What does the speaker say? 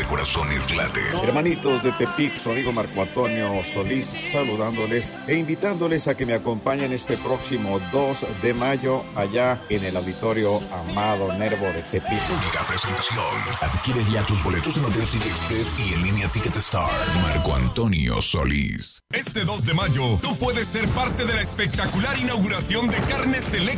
corazones late. Hermanitos de Tepic, su amigo Marco Antonio Solís, saludándoles e invitándoles a que me acompañen este próximo 2 de mayo allá en el Auditorio Amado Nervo de Tepic. Única presentación. Adquiere ya tus boletos en Hotel City Express y en línea Ticket Stars. Marco Antonio Solís. Este 2 de mayo, tú puedes ser parte de la espectacular inauguración de Carnes Select